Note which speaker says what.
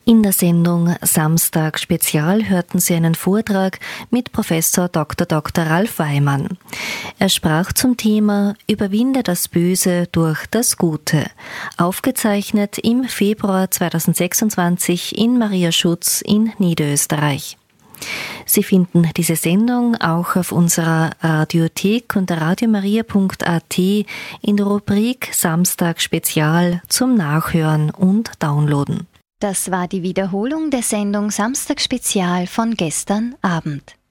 Speaker 1: In der Sendung Samstag Spezial hörten Sie einen Vortrag mit Professor Dr. Ralf Weimann. Er sprach zum Thema Überwinde das Böse durch das Gute, aufgezeichnet im Februar 2026 in Mariaschutz in Niederösterreich. Sie finden diese Sendung auch auf unserer Radiothek unter radiomaria.at in der Rubrik Samstag Spezial zum Nachhören und Downloaden.
Speaker 2: Das war die Wiederholung der Sendung Samstag Spezial von gestern Abend.